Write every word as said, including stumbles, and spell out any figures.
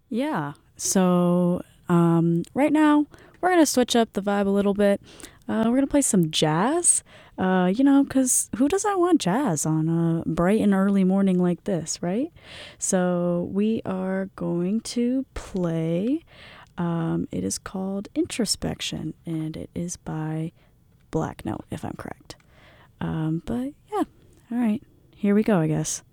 Yeah. So um, right now, we're going to switch up the vibe a little bit. Uh, we're going to play some jazz, uh, you know, because who doesn't want jazz on a bright and early morning like this, right? So we are going to play. Um, it is called Introspection, and it is by Black Note, if I'm correct. Um, but yeah, all right, here we go, I guess.